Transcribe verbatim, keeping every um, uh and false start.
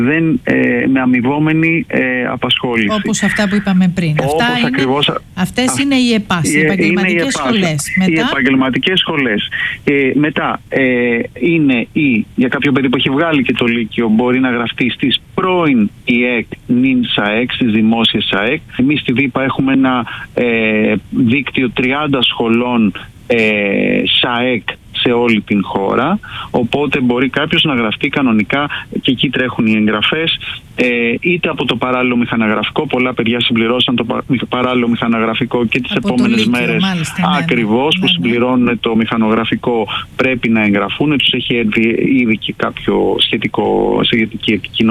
δεν, ε, με αμοιβόμενη ε, απασχόληση. Όπως αυτά που είπαμε πριν. Αυτά είναι, ακριβώς, αυτές α, είναι οι ΕΠΑΣ, οι επαγγελματικές σχολές. Μετά... Οι επαγγελματικές σχολές. Ε, μετά ε, είναι η, για κάποιο παιδί που έχει βγάλει και το Λύκειο, μπορεί να γραφτεί στις πρώην ΙΕΚ, νυν ΣΑΕΚ, στις δημόσιες ΣΑΕΚ. Εμείς στη ΔΥΠΑ έχουμε ένα ε, δίκτυο τριάντα σχολών ε, ΣΑΕΚ σε όλη την χώρα, οπότε μπορεί κάποιος να γραφτεί κανονικά και εκεί τρέχουν οι εγγραφές, ε, είτε από το παράλληλο μηχανογραφικό, πολλά παιδιά συμπληρώσαν το παράλληλο μηχανογραφικό και τις από επόμενες μέρες μάλιστα, ακριβώς ναι, που ναι, συμπληρώνουν το μηχανογραφικό πρέπει να εγγραφούν, τους έχει έρθει ήδη και κάποιο σχετικό, σχετική επικοινωνία.